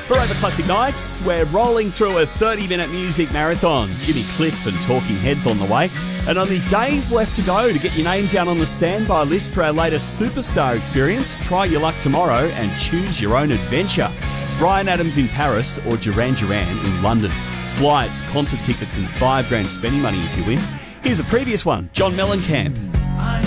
Forever Classic Nights, we're rolling through a 30-minute music marathon. Jimmy Cliff and Talking Heads on the way. And only days left to go to get your name down on the standby list for our latest Superstar experience. Try your luck tomorrow and choose your own adventure. Bryan Adams in Paris or Duran Duran in London. Flights, concert tickets and $5,000 spending money if you win. Here's a previous one, John Mellencamp. I